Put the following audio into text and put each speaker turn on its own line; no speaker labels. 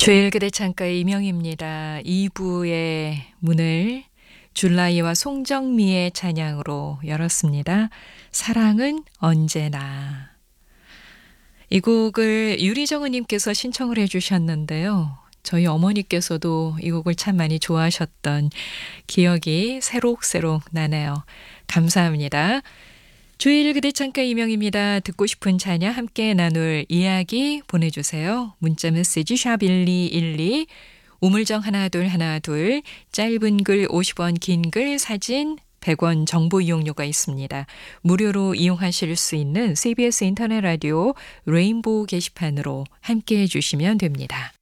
주일 그대 창가의 이명입니다. 2부의 문을 줄라이와 송정미의 찬양으로 열었습니다. 사랑은 언제나. 이 곡을 유리정은님께서 신청을 해주셨는데요. 저희 어머니께서도 이 곡을 참 많이 좋아하셨던 기억이 새록새록 나네요. 감사합니다. 주일 그대 창가 이명입니다. 듣고 싶은 찬양 함께 나눌 이야기 보내주세요. 문자메시지 샵 1212 우물정 하나 둘 짧은 글 50원 긴 글 사진 100원 정보 이용료가 있습니다. 무료로 이용하실 수 있는 CBS 인터넷 라디오 레인보우 게시판으로 함께해 주시면 됩니다.